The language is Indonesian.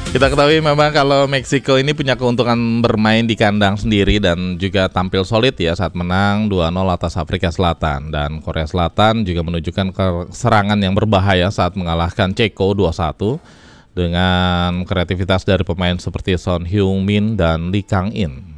Kita ketahui memang kalau Meksiko ini punya keuntungan bermain di kandang sendiri dan juga tampil solid ya saat menang 2-0 atas Afrika Selatan. Dan Korea Selatan juga menunjukkan serangan yang berbahaya saat mengalahkan Ceko 2-1 dengan kreativitas dari pemain seperti Son Heung-min dan Lee Kang-in.